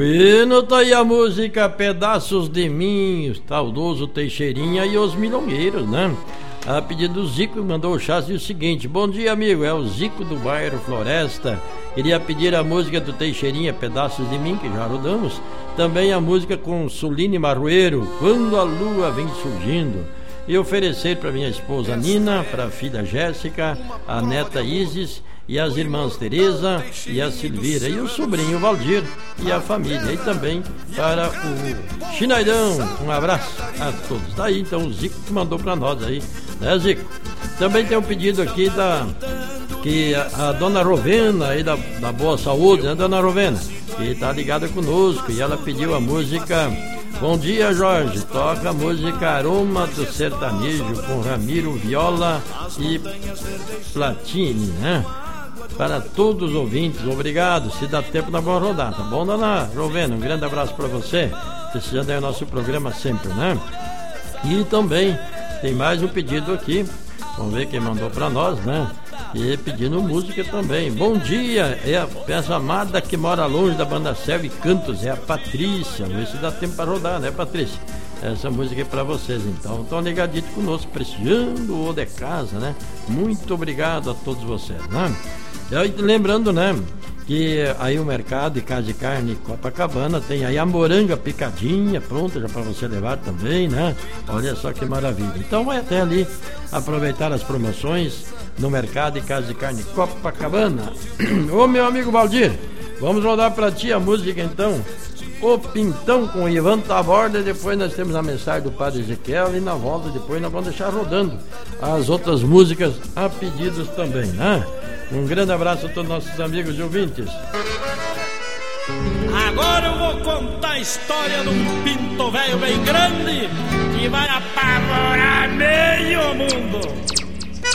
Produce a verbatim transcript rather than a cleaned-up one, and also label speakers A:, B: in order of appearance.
A: E não tá aí a música Pedaços de Mim, o saudoso Teixeirinha e os Milongueiros, né? A pedido do Zico, mandou o chás e o seguinte: bom dia, amigo, é o Zico do bairro Floresta. Queria pedir a música do Teixeirinha, Pedaços de Mim, que já rodamos. Também a música com Suline Marroeiro, Quando a Lua Vem Surgindo. E oferecer para minha esposa Nina, para a filha Jéssica, a neta Isis e as irmãs Teresa e a Silvira e o sobrinho Valdir e a família. E também para o Chinaidão, um abraço a todos. Daí então o Zico que mandou para nós aí, né, Zico? Também tem um pedido aqui da que a, a dona Rovena aí da, da Boa Saúde, né, dona Rovena, que está ligada conosco, e ela pediu a música Bom Dia Jorge, toca a música Aroma do Sertanejo com Ramiro Viola e Platini, né? Para todos os ouvintes, obrigado. Se dá tempo, nós vamos rodar, tá bom, dona Rovena? Um grande abraço para você, precisando aí o nosso programa sempre, né? E também tem mais um pedido aqui, vamos ver quem mandou para nós, né? E pedindo música também. Bom dia, é a peça amada que mora longe da Banda Céu e Cantos, é a Patrícia. Vamos ver se dá tempo para rodar, né, Patrícia? Essa música é para vocês, então. Estão ligadinhos conosco, prestigiando o de casa, né? Muito obrigado a todos vocês, né? E lembrando, né, que aí o mercado de casa de carne Copacabana tem aí a moranga picadinha pronta já para você levar também, né? Olha só que maravilha. Então vai até ali aproveitar as promoções no mercado de casa de carne Copacabana. Ô meu amigo Valdir, vamos rodar para ti a música então, O Pintão com Ivan Taborda, e depois nós temos a mensagem do Padre Ezequiel, e na volta depois nós vamos deixar rodando as outras músicas a pedidos também, né? Um grande abraço a todos nossos amigos e ouvintes.
B: Agora eu vou contar a história de um pinto velho bem grande que vai apavorar meio mundo.